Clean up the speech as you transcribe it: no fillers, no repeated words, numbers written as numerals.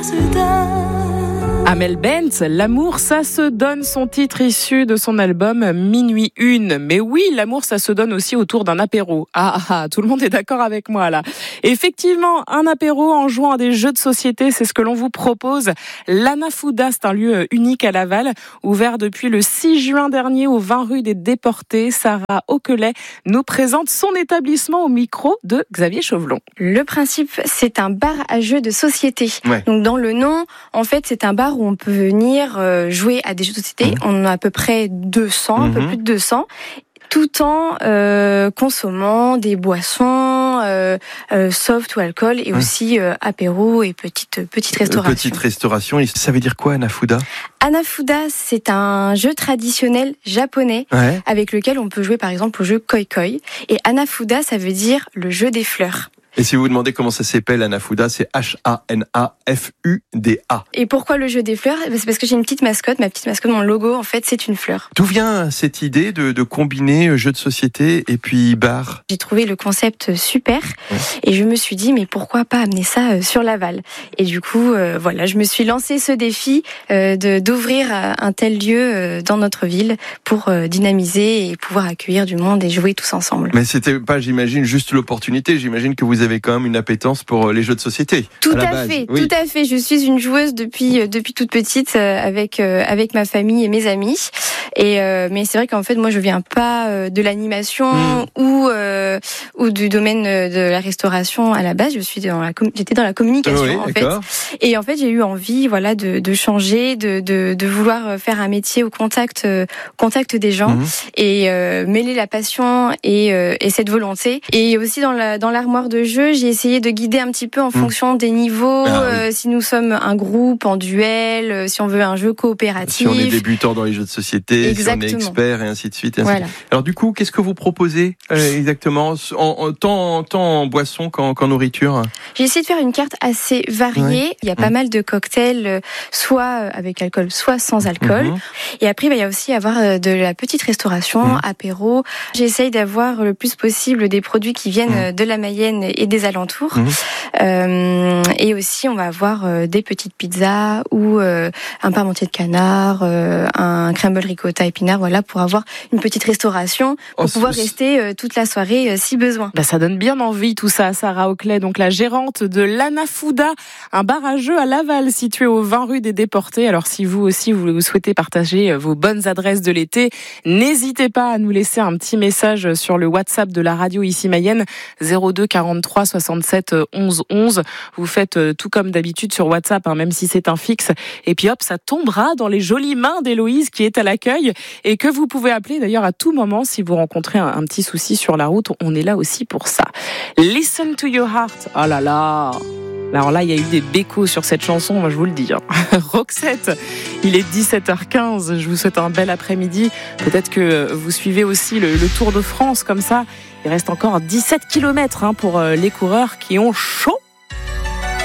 Amel Bent, l'amour ça se donne, son titre issu de son album Minuit Une. Mais oui, l'amour ça se donne aussi autour d'un apéro. Tout le monde est d'accord avec moi là. Effectivement, un apéro en jouant à des jeux de société, c'est ce que l'on vous propose. L'Anafuda, c'est un lieu unique à Laval, ouvert depuis le 6 juin dernier au 20 rue des Déportés. Sarah Auquelet nous présente son établissement au micro de Xavier Chauvelon. Le principe, c'est un bar à jeux de société. Ouais. Donc dans le nom, en fait, c'est un bar où on peut venir jouer à des jeux de société. On en a à peu près 200, un peu plus de 200. Tout en consommant des boissons soft ou alcool et aussi apéro et petite restauration. Petite restauration, et ça veut dire quoi, Anafuda ? Anafuda, c'est un jeu traditionnel japonais avec lequel on peut jouer par exemple au jeu Koi Koi. Et Anafuda, ça veut dire le jeu des fleurs. Et si vous vous demandez comment ça s'appelle, Anafuda, c'est H-A-N-A-F-U-D-A. Et pourquoi le jeu des fleurs ? C'est parce que j'ai une petite mascotte. Ma petite mascotte, mon logo, en fait, c'est une fleur. D'où vient cette idée de combiner jeu de société et puis bar ? J'ai trouvé le concept super et je me suis dit, mais pourquoi pas amener ça sur Laval ? Et du coup, voilà, je me suis lancé ce défi d'ouvrir un tel lieu dans notre ville pour dynamiser et pouvoir accueillir du monde et jouer tous ensemble. Mais c'était pas, j'imagine, juste l'opportunité. J'imagine que vous avez quand même une appétence pour les jeux de société. Tout à fait. Je suis une joueuse depuis toute petite avec ma famille et mes amis. Mais c'est vrai qu'en fait, moi, je viens pas de l'animation ou du domaine de la restauration à la base. J'étais dans la communication en fait. Et en fait, j'ai eu envie, voilà, de changer, de vouloir faire un métier au contact des gens et mêler la passion et cette volonté. Et aussi dans l'armoire de jeu, j'ai essayé de guider un petit peu en fonction des niveaux, si nous sommes un groupe en duel, si on veut un jeu coopératif. Si on est débutant dans les jeux de société, exactement. Si on est expert et ainsi de suite. Alors du coup, qu'est-ce que vous proposez exactement, tant en boisson qu'en nourriture ? J'ai essayé de faire une carte assez variée. Il y a pas mal de cocktails, soit avec alcool, soit sans alcool. Et après, il va y aussi avoir de la petite restauration, apéro. J'essaye d'avoir le plus possible des produits qui viennent de la Mayenne et des alentours. Et aussi, on va avoir des petites pizzas ou un parmentier de canard, un crumble ricotta épinard, voilà, pour avoir une petite restauration, pour pouvoir rester toute la soirée si besoin. Ça donne bien envie tout ça. Sarah Auquelet, donc la gérante de l'Anafuda, un bar à jeux à Laval situé au 20 rue des Déportés. Alors si vous aussi vous souhaitez partager vos bonnes adresses de l'été, n'hésitez pas à nous laisser un petit message sur le WhatsApp de la radio ici Mayenne, 02 43 67 11 11. Vous faites tout comme d'habitude sur WhatsApp, même si c'est un fixe. Et puis hop, ça tombera dans les jolies mains d'Héloïse qui est à l'accueil et que vous pouvez appeler d'ailleurs à tout moment si vous rencontrez un petit souci sur la route. On est là aussi pour ça. Listen to your heart. Oh là là. Alors là, il y a eu des bécos sur cette chanson, moi je vous le dis. Roxette, il est 17h15, je vous souhaite un bel après-midi. Peut-être que vous suivez aussi le Tour de France comme ça. Il reste encore 17 km pour les coureurs qui ont chaud.